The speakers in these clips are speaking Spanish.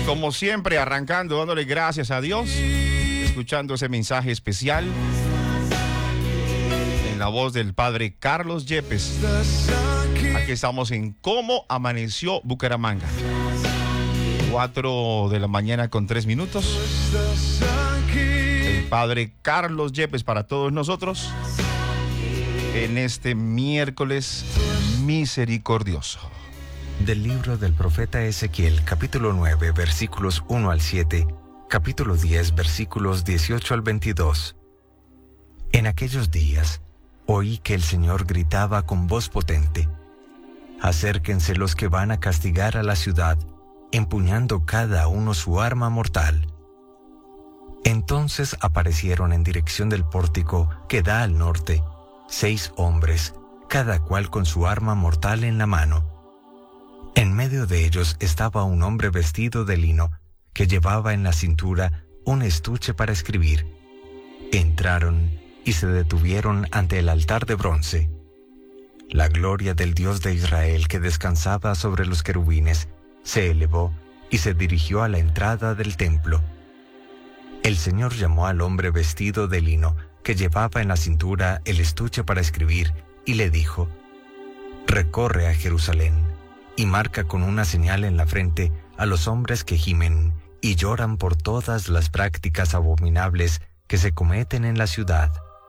Como siempre, arrancando, dándole gracias a Dios, escuchando ese mensaje especial en la voz del padre Carlos Yepes. Aquí estamos en Cómo Amaneció Bucaramanga. 4 de la mañana con 3 minutos. El padre Carlos Yepes para todos nosotros en este miércoles misericordioso. Del libro del profeta Ezequiel, capítulo 9, versículos 1 al 7, capítulo 10, versículos 18 al 22. En aquellos días, oí que el Señor gritaba con voz potente: acérquense los que van a castigar a la ciudad, empuñando cada uno su arma mortal. Entonces aparecieron en dirección del pórtico que da al norte 6 hombres, cada cual con su arma mortal en la mano. En medio de ellos estaba un hombre vestido de lino, que llevaba en la cintura un estuche para escribir. Entraron y se detuvieron ante el altar de bronce. La gloria del Dios de Israel, que descansaba sobre los querubines, se elevó y se dirigió a la entrada del templo. El Señor llamó al hombre vestido de lino, que llevaba en la cintura el estuche para escribir, y le dijo: recorre a Jerusalén y marca con una señal en la frente a los hombres que gimen y lloran por todas las prácticas abominables que se cometen en la ciudad.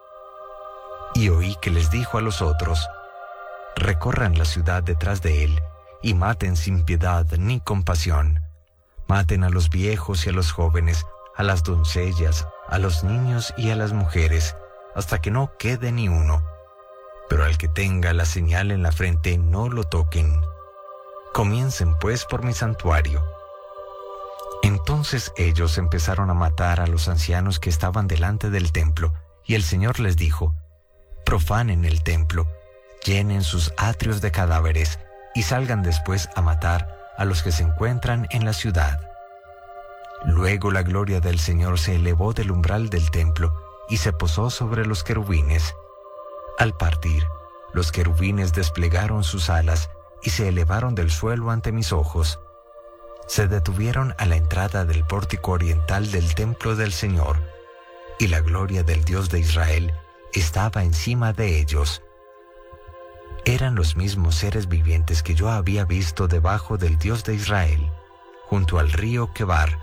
Y oí que les dijo a los otros: recorran la ciudad detrás de él y maten sin piedad ni compasión. Maten a los viejos y a los jóvenes, a las doncellas, a los niños y a las mujeres, hasta que no quede ni uno. Pero al que tenga la señal en la frente no lo toquen. Comiencen pues por mi santuario. Entonces ellos empezaron a matar a los ancianos que estaban delante del templo, y el Señor les dijo: profanen el templo, llenen sus atrios de cadáveres, y salgan después a matar a los que se encuentran en la ciudad. Luego la gloria del Señor se elevó del umbral del templo y se posó sobre los querubines. Al partir, los querubines desplegaron sus alas y se elevaron del suelo ante mis ojos. Se detuvieron a la entrada del pórtico oriental del templo del Señor, y la gloria del Dios de Israel estaba encima de ellos. Eran los mismos seres vivientes que yo había visto debajo del Dios de Israel, junto al río Quebar,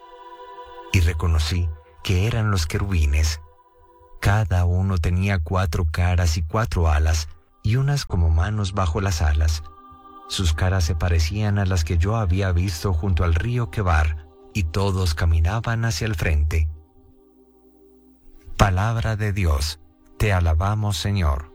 y reconocí que eran los querubines. Cada uno tenía 4 caras y 4 alas, y unas como manos bajo las alas. Sus caras se parecían a las que yo había visto junto al río Quebar, y todos caminaban hacia el frente. Palabra de Dios, te alabamos, Señor.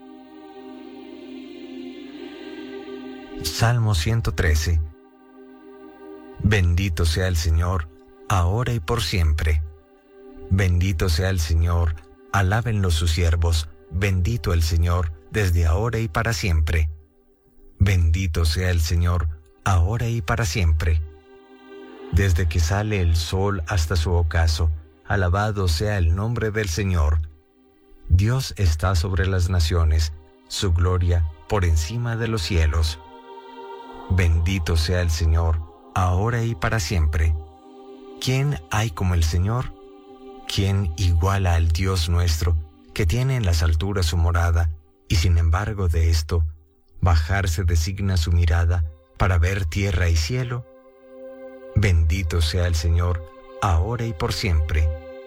Salmo 113. Bendito sea el Señor, ahora y por siempre. Bendito sea el Señor, alábenlo sus siervos, bendito el Señor, desde ahora y para siempre. Bendito sea el Señor, ahora y para siempre. Desde que sale el sol hasta su ocaso, alabado sea el nombre del Señor. Dios está sobre las naciones, su gloria por encima de los cielos. Bendito sea el Señor, ahora y para siempre. ¿Quién hay como el Señor? ¿Quién iguala al Dios nuestro, que tiene en las alturas su morada, y sin embargo de esto, bajarse designa su mirada para ver tierra y cielo? Bendito sea el Señor, ahora y por siempre.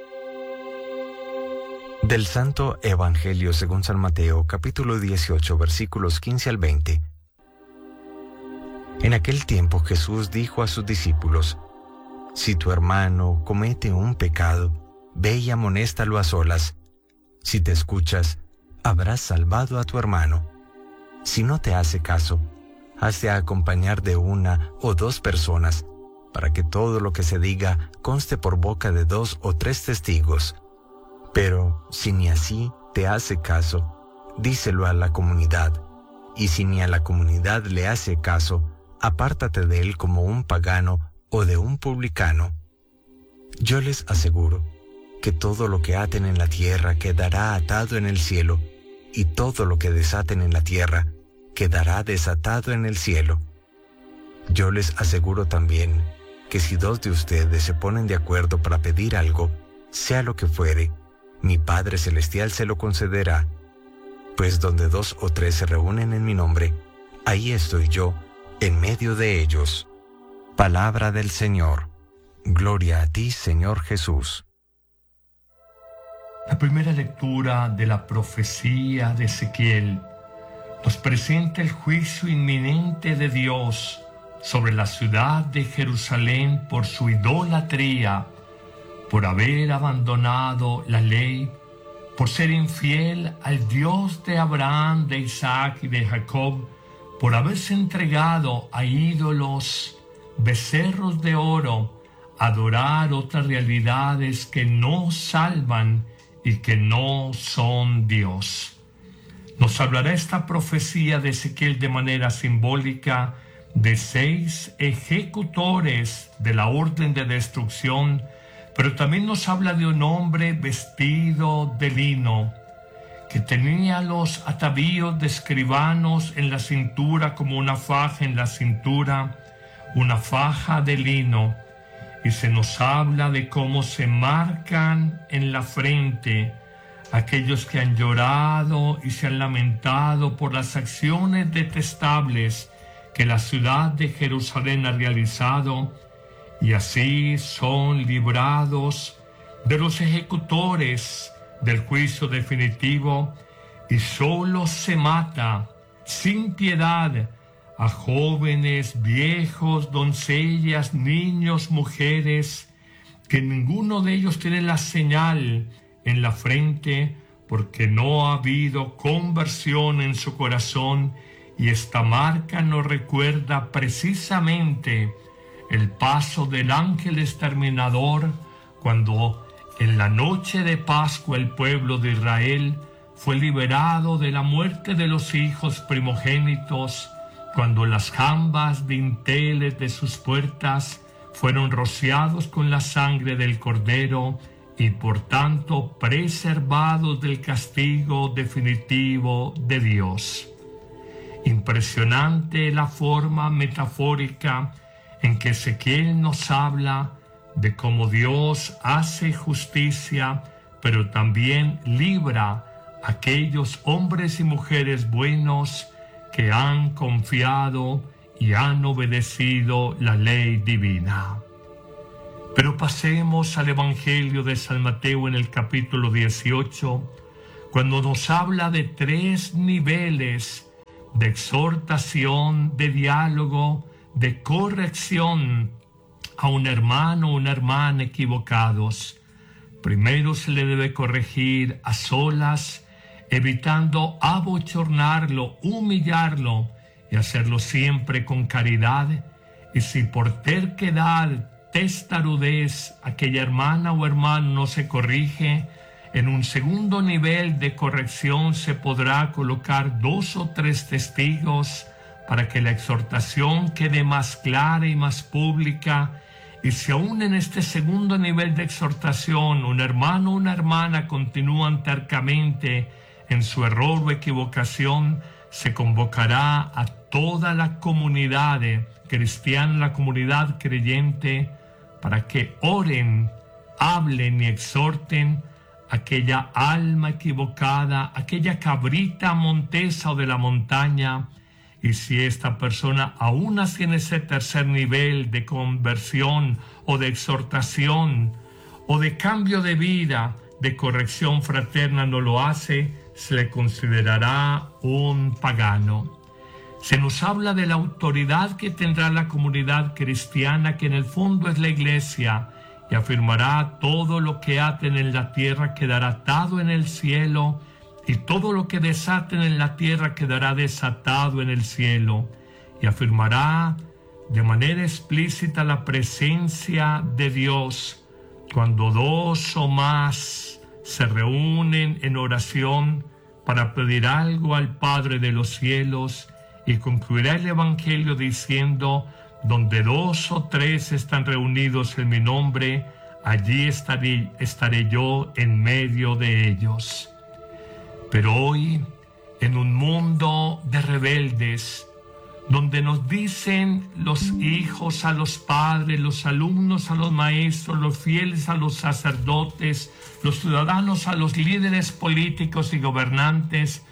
Del Santo Evangelio según San Mateo, capítulo 18, versículos 15 al 20. En aquel tiempo Jesús dijo a sus discípulos: si tu hermano comete un pecado, ve y amonéstalo a solas. Si te escuchas, habrás salvado a tu hermano. Si no te hace caso, hazte acompañar de 1 o 2 personas, para que todo lo que se diga conste por boca de 2 o 3 testigos. Pero si ni así te hace caso, díselo a la comunidad, y si ni a la comunidad le hace caso, apártate de él como un pagano o de un publicano. Yo les aseguro que todo lo que aten en la tierra quedará atado en el cielo, y todo lo que desaten en la tierra quedará desatado en el cielo. Yo les aseguro también que si 2 de ustedes se ponen de acuerdo para pedir algo, sea lo que fuere, mi Padre Celestial se lo concederá. Pues donde 2 o 3 se reúnen en mi nombre, ahí estoy yo, en medio de ellos. Palabra del Señor. Gloria a ti, Señor Jesús. La primera lectura de la profecía de Ezequiel nos presenta el juicio inminente de Dios sobre la ciudad de Jerusalén por su idolatría, por haber abandonado la ley, por ser infiel al Dios de Abraham, de Isaac y de Jacob, por haberse entregado a ídolos, becerros de oro, adorar otras realidades que no salvan y que no son Dios. Nos hablará esta profecía de Ezequiel de manera simbólica de 6 ejecutores de la orden de destrucción, pero también nos habla de un hombre vestido de lino, que tenía los atavíos de escribanos en la cintura como una faja en la cintura, una faja de lino, y se nos habla de cómo se marcan en la frente aquellos que han llorado y se han lamentado por las acciones detestables que la ciudad de Jerusalén ha realizado, y así son librados de los ejecutores del juicio definitivo, y solo se mata sin piedad a jóvenes, viejos, doncellas, niños, mujeres, que ninguno de ellos tiene la señal en la frente, porque no ha habido conversión en su corazón, y esta marca nos recuerda precisamente el paso del ángel exterminador cuando en la noche de Pascua el pueblo de Israel fue liberado de la muerte de los hijos primogénitos, cuando las jambas dinteles de sus puertas fueron rociados con la sangre del Cordero y por tanto preservados del castigo definitivo de Dios. Impresionante la forma metafórica en que Ezequiel nos habla de cómo Dios hace justicia, pero también libra a aquellos hombres y mujeres buenos que han confiado y han obedecido la ley divina. Pero pasemos al Evangelio de San Mateo en el capítulo 18, cuando nos habla de 3 niveles de exhortación, de diálogo, de corrección a un hermano o una hermana equivocados. Primero se le debe corregir a solas, evitando abochornarlo, humillarlo y hacerlo siempre con caridad. Y si por terquedad, testarudez, aquella hermana o hermano no se corrige, en un segundo nivel de corrección se podrá colocar 2 o 3 testigos para que la exhortación quede más clara y más pública. Y si aún en este segundo nivel de exhortación un hermano o una hermana continúan tercamente en su error o equivocación, se convocará a toda la comunidad cristiana, la comunidad creyente, para que oren, hablen y exhorten aquella alma equivocada, aquella cabrita montesa o de la montaña. Y si esta persona aún así en ese tercer nivel de conversión o de exhortación o de cambio de vida, de corrección fraterna no lo hace, se le considerará un pagano. Se nos habla de la autoridad que tendrá la comunidad cristiana, que en el fondo es la Iglesia, y afirmará: todo lo que aten en la tierra quedará atado en el cielo, y todo lo que desaten en la tierra quedará desatado en el cielo. Y afirmará de manera explícita la presencia de Dios. Cuando 2 o más se reúnen en oración para pedir algo al Padre de los cielos, y concluirá el Evangelio diciendo: donde 2 o 3 están reunidos en mi nombre, allí estaré yo en medio de ellos. Pero hoy, en un mundo de rebeldes, donde nos dicen los hijos a los padres, los alumnos a los maestros, los fieles a los sacerdotes, los ciudadanos a los líderes políticos y gobernantes: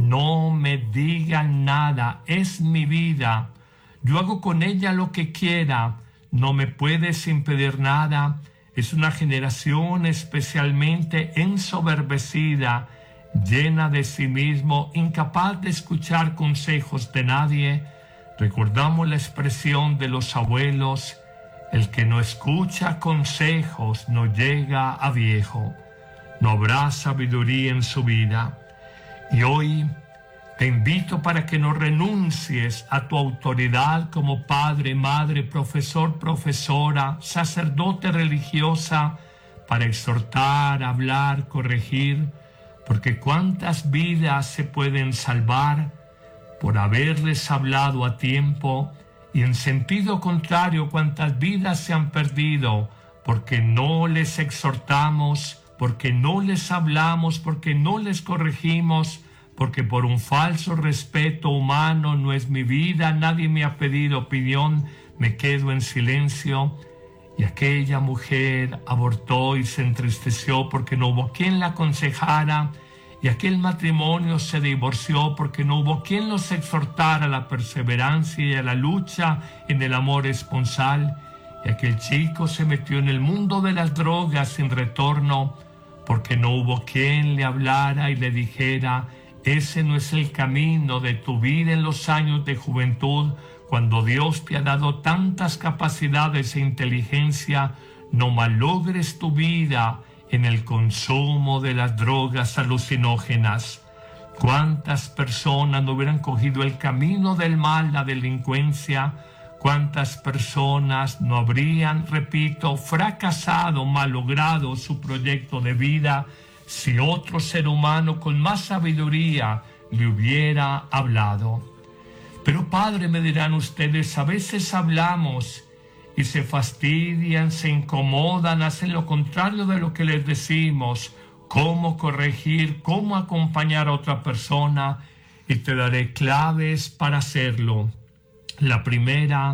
no me digan nada, es mi vida, yo hago con ella lo que quiera, no me puedes impedir nada. Es una generación especialmente ensoberbecida, llena de sí mismo, incapaz de escuchar consejos de nadie. Recordamos la expresión de los abuelos: el que no escucha consejos no llega a viejo. No habrá sabiduría en su vida. Y hoy te invito para que no renuncies a tu autoridad como padre, madre, profesor, profesora, sacerdote, religiosa, para exhortar, hablar, corregir, porque cuántas vidas se pueden salvar por haberles hablado a tiempo, y en sentido contrario, cuántas vidas se han perdido porque no les exhortamos, porque no les hablamos, porque no les corregimos, porque por un falso respeto humano: no es mi vida, nadie me ha pedido opinión, me quedo en silencio. Y aquella mujer abortó y se entristeció porque no hubo quien la aconsejara, y aquel matrimonio se divorció porque no hubo quien los exhortara a la perseverancia y a la lucha en el amor esponsal. Y aquel chico se metió en el mundo de las drogas sin retorno porque no hubo quien le hablara y le dijera: ese no es el camino de tu vida en los años de juventud, cuando Dios te ha dado tantas capacidades e inteligencia. No malogres tu vida en el consumo de las drogas alucinógenas. ¿Cuántas personas no hubieran cogido el camino del mal, la delincuencia? ¿Cuántas personas no habrían, repito, fracasado, malogrado su proyecto de vida si otro ser humano con más sabiduría le hubiera hablado? Pero padre, me dirán ustedes, a veces hablamos y se fastidian, se incomodan, hacen lo contrario de lo que les decimos. ¿Cómo corregir? ¿Cómo acompañar a otra persona? Y te daré claves para hacerlo. La primera: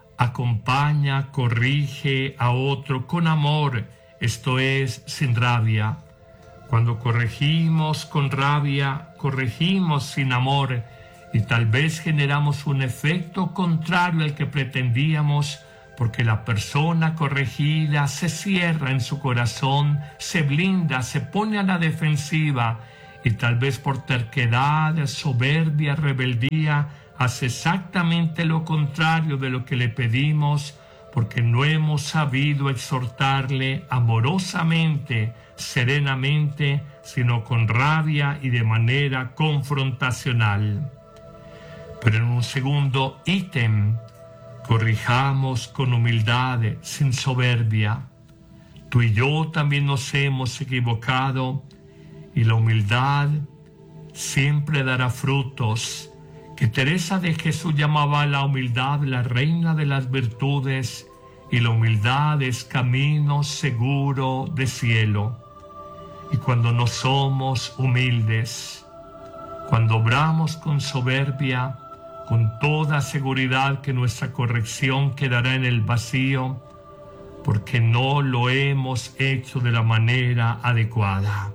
acompaña, corrige a otro con amor, esto es, sin rabia. Cuando corregimos con rabia, corregimos sin amor, y tal vez generamos un efecto contrario al que pretendíamos, porque la persona corregida se cierra en su corazón, se blinda, se pone a la defensiva, y tal vez por terquedad, soberbia, rebeldía, hace exactamente lo contrario de lo que le pedimos, porque no hemos sabido exhortarle amorosamente, serenamente, sino con rabia y de manera confrontacional. Pero en un segundo ítem, corrijamos con humildad, sin soberbia. Tú y yo también nos hemos equivocado, y la humildad siempre dará frutos, que Teresa de Jesús llamaba a la humildad la reina de las virtudes, y la humildad es camino seguro de cielo. Y cuando no somos humildes, cuando obramos con soberbia, con toda seguridad que nuestra corrección quedará en el vacío, porque no lo hemos hecho de la manera adecuada.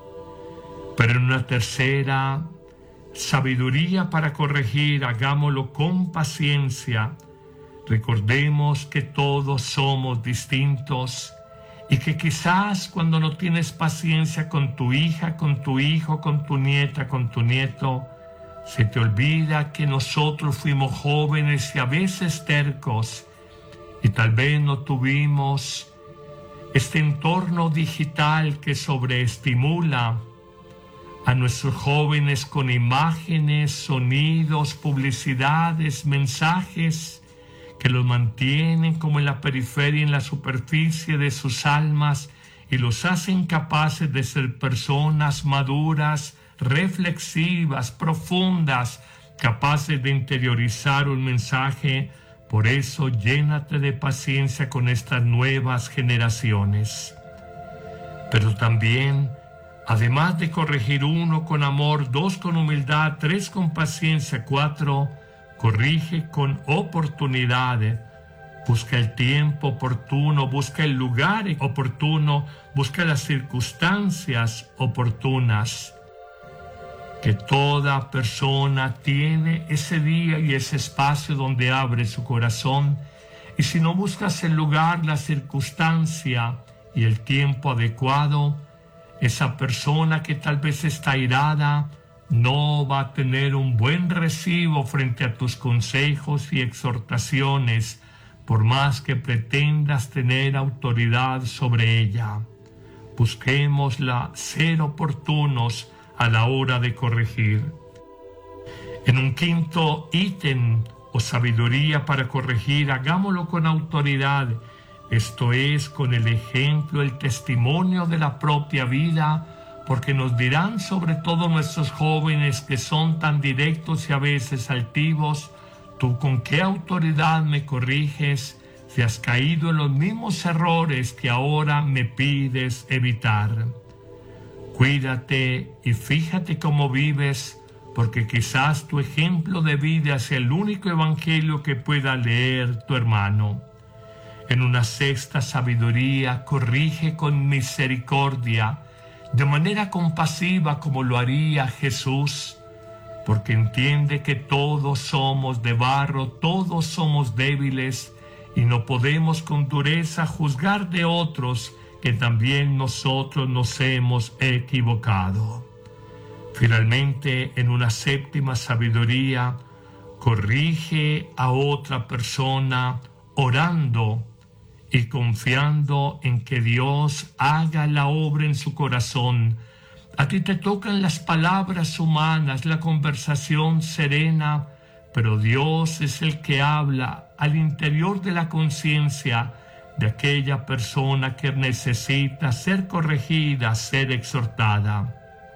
Pero en una tercera, sabiduría para corregir, hagámoslo con paciencia. Recordemos que todos somos distintos y que quizás cuando no tienes paciencia con tu hija, con tu hijo, con tu nieta, con tu nieto, se te olvida que nosotros fuimos jóvenes y a veces tercos, y tal vez no tuvimos este entorno digital que sobreestimula a nuestros jóvenes con imágenes, sonidos, publicidades, mensajes que los mantienen como en la periferia, en la superficie de sus almas, y los hacen capaces de ser personas maduras, reflexivas, profundas, capaces de interiorizar un mensaje. Por eso llénate de paciencia con estas nuevas generaciones. Pero también, además de corregir, 1, con amor, 2, con humildad, 3, con paciencia, 4, corrige con oportunidad, busca el tiempo oportuno, busca el lugar oportuno, busca las circunstancias oportunas. Que toda persona tiene ese día y ese espacio donde abre su corazón, y si no buscas el lugar, la circunstancia y el tiempo adecuado, esa persona que tal vez está airada no va a tener un buen recibo frente a tus consejos y exhortaciones, por más que pretendas tener autoridad sobre ella. Busquémosla ser oportunos a la hora de corregir. En un quinto ítem o sabiduría para corregir, hagámoslo con autoridad, esto es, con el ejemplo, el testimonio de la propia vida, porque nos dirán, sobre todo nuestros jóvenes que son tan directos y a veces altivos: ¿tú con qué autoridad me corriges si has caído en los mismos errores que ahora me pides evitar? Cuídate y fíjate cómo vives, porque quizás tu ejemplo de vida sea el único evangelio que pueda leer tu hermano. En una sexta sabiduría, corrige con misericordia, de manera compasiva como lo haría Jesús, porque entiende que todos somos de barro, todos somos débiles, y no podemos con dureza juzgar de otros que también nosotros nos hemos equivocado. Finalmente, en una séptima sabiduría, corrige a otra persona orando y confiando en que Dios haga la obra en su corazón. A ti te tocan las palabras humanas, la conversación serena, pero Dios es el que habla al interior de la conciencia de aquella persona que necesita ser corregida, ser exhortada.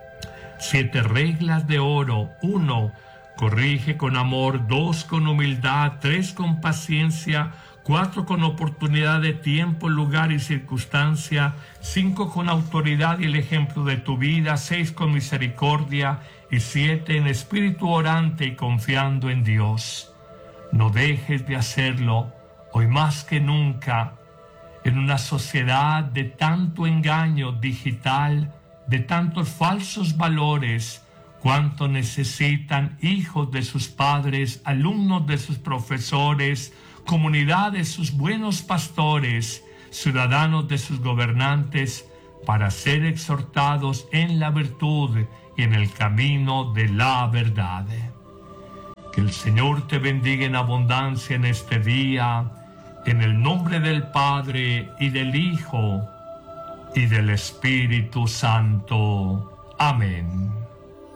7 reglas de oro. 1. Corrige con amor. 2. Con humildad. 3. Con paciencia. 4. Con oportunidad de tiempo, lugar y circunstancia. 5. Con autoridad y el ejemplo de tu vida. 6. Con misericordia. Y 7. En espíritu orante y confiando en Dios. No dejes de hacerlo, hoy más que nunca, en una sociedad de tanto engaño digital, de tantos falsos valores. Cuánto necesitan hijos de sus padres, alumnos de sus profesores, comunidad de sus buenos pastores, ciudadanos de sus gobernantes, para ser exhortados en la virtud y en el camino de la verdad. Que el Señor te bendiga en abundancia en este día, en el nombre del Padre y del Hijo y del Espíritu Santo. Amén.